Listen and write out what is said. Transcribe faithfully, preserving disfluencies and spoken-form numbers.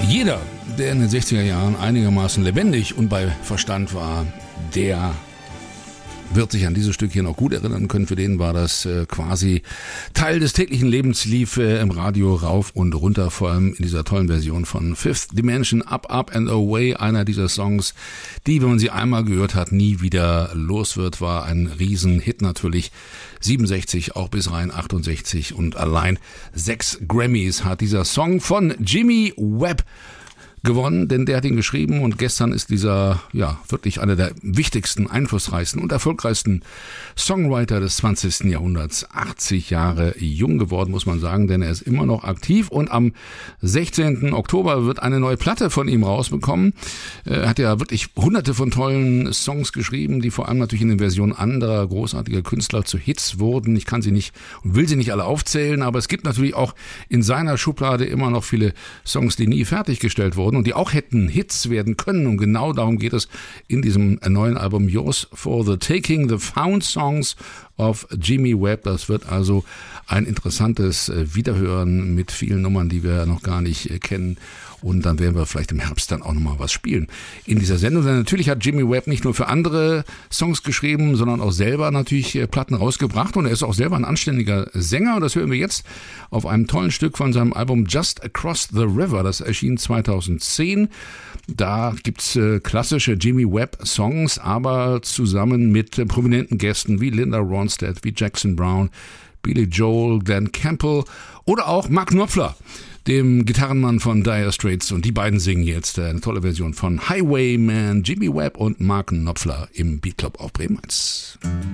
Jeder, der in den sechziger Jahren einigermaßen lebendig und bei Verstand war, der wird sich an dieses Stück hier noch gut erinnern können. Für den war das äh, quasi Teil des täglichen Lebens, lief äh, im Radio rauf und runter, vor allem in dieser tollen Version von Fifth Dimension, Up, Up and Away, einer dieser Songs, die, wenn man sie einmal gehört hat, nie wieder los wird, war ein Riesenhit natürlich. siebenundsechzig, auch bis rein achtundsechzig und allein sechs Grammys hat dieser Song von Jimmy Webb gewonnen, denn der hat ihn geschrieben und gestern ist dieser, ja, wirklich einer der wichtigsten, einflussreichsten und erfolgreichsten Songwriter des zwanzigsten Jahrhunderts, achtzig Jahre jung geworden, muss man sagen, denn er ist immer noch aktiv und am sechzehnten Oktober wird eine neue Platte von ihm rausbekommen. Er hat ja wirklich hunderte von tollen Songs geschrieben, die vor allem natürlich in den Versionen anderer großartiger Künstler zu Hits wurden. Ich kann sie nicht und will sie nicht alle aufzählen, aber es gibt natürlich auch in seiner Schublade immer noch viele Songs, die nie fertiggestellt wurden und die auch hätten Hits werden können. Und genau darum geht es in diesem neuen Album Yours for the Taking, The Found Songs of Jimmy Webb. Das wird also ein interessantes Wiederhören mit vielen Nummern, die wir noch gar nicht kennen. Und dann werden wir vielleicht im Herbst dann auch nochmal was spielen in dieser Sendung. Denn natürlich hat Jimmy Webb nicht nur für andere Songs geschrieben, sondern auch selber natürlich Platten rausgebracht. Und er ist auch selber ein anständiger Sänger. Und das hören wir jetzt auf einem tollen Stück von seinem Album Just Across the River. Das erschien zweitausendzehn. Da gibt's äh, klassische Jimmy Webb-Songs, aber zusammen mit äh, prominenten Gästen wie Linda Ronstadt, wie Jackson Brown, Billy Joel, Glenn Campbell oder auch Mark Knopfler, dem Gitarrenmann von Dire Straits. Und die beiden singen jetzt eine tolle Version von Highwayman, Jimmy Webb und Mark Knopfler im Beat Club auf Bremen eins.